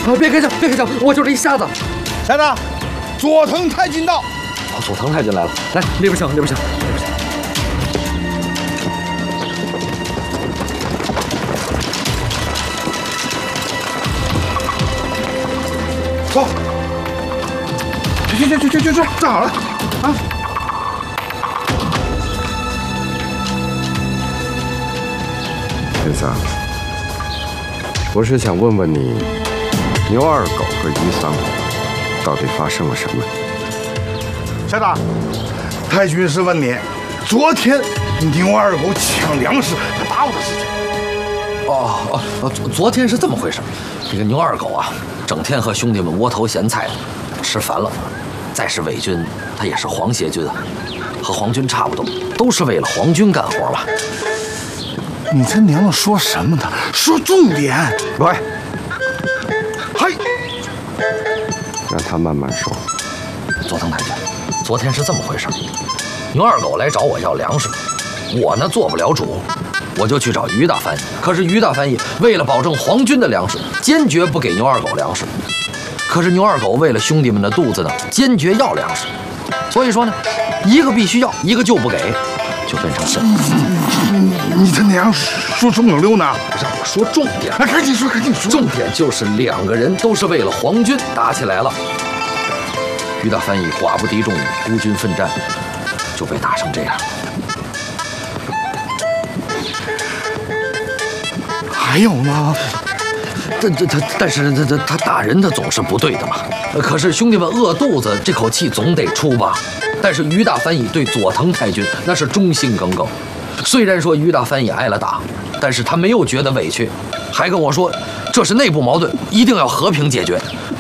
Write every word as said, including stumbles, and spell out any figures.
别开枪，别开枪，我就是一瞎子。 瞎子，佐藤太君到。 哦，佐藤太君来了，来里边请，里边请，里边请。 走。去去去去去去，站好了啊！ 陈三，我是想问问你，牛二狗和于三狗到底发生了什么？ 小子，太君是问你，昨天牛二狗抢粮食，他打我的事情。 哦哦哦，昨昨天是这么回事。这个牛二狗啊，整天和兄弟们窝头咸菜，吃烦了。再是伪军，他也是皇协军啊，和皇军差不多，都是为了皇军干活嘛。 你这娘们说什么呢？说重点。 喂， 嘿， 让他慢慢说。 佐藤太君，昨天是这么回事，牛二狗来找我要粮食，我呢做不了主，我就去找于大翻译。可是于大翻译为了保证皇军的粮食，坚决不给牛二狗粮食。可是牛二狗为了兄弟们的肚子呢，坚决要粮食。所以说呢，一个必须要，一个就不给，就变成这样。 你你这娘说中有溜呢？ 让我说重点， 啊，赶紧说，赶紧说。 重点就是两个人都是为了皇军打起来了。于大翻译寡不敌众，孤军奋战，就被打成这样。 还有呢？ 这这他，但是他他他打人他总是不对的嘛。可是兄弟们饿肚子，这口气总得出吧。但是于大翻译对佐藤太君那是忠心耿耿。虽然说于大翻译挨了打，但是他没有觉得委屈，还跟我说这是内部矛盾，一定要和平解决。